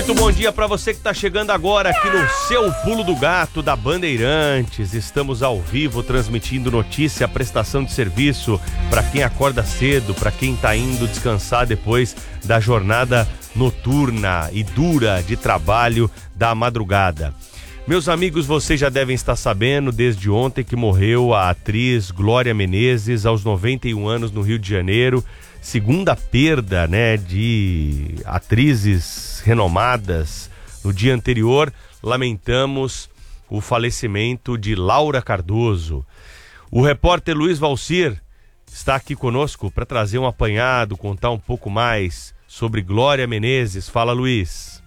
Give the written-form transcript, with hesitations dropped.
Muito bom dia para você que está chegando agora aqui no seu Pulo do Gato da Bandeirantes. Estamos ao vivo transmitindo notícia, prestação de serviço para quem acorda cedo, para quem está indo descansar depois da jornada noturna e dura de trabalho da madrugada. Meus amigos, vocês já devem estar sabendo desde ontem que morreu a atriz Glória Menezes aos 91 anos no Rio de Janeiro. Segunda perda, de atrizes renomadas. No dia anterior, lamentamos o falecimento de Laura Cardoso. O repórter Luiz Valcir está aqui conosco para trazer um apanhado, contar um pouco mais sobre Glória Menezes. Fala, Luiz.